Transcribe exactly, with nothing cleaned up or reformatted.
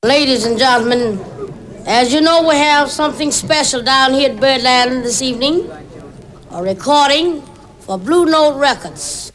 Ladies and gentlemen, as you know, we have something special down here at Birdland this evening. A recording for Blue Note Records.